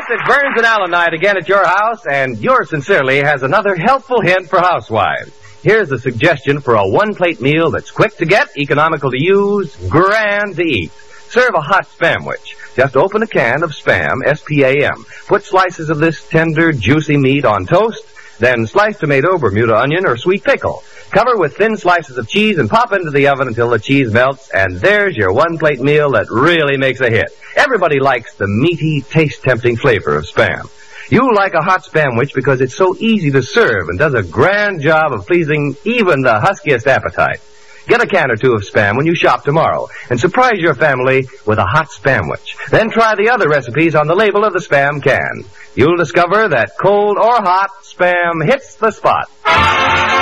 it's Burns and Allen night again at your house, and yours sincerely has another helpful hint for housewives. Here's a suggestion for a one-plate meal that's quick to get, economical to use, grand to eat. Serve a hot Spamwich. Just open a can of Spam, S-P-A-M. Put slices of this tender, juicy meat on toast, then slice tomato, Bermuda onion, or sweet pickle. Cover with thin slices of cheese and pop into the oven until the cheese melts, and there's your one-plate meal that really makes a hit. Everybody likes the meaty, taste-tempting flavor of Spam. You like a hot Spamwich because it's so easy to serve and does a grand job of pleasing even the huskiest appetite. Get a can or two of Spam when you shop tomorrow and surprise your family with a hot Spamwich. Then try the other recipes on the label of the Spam can. You'll discover that cold or hot, Spam hits the spot.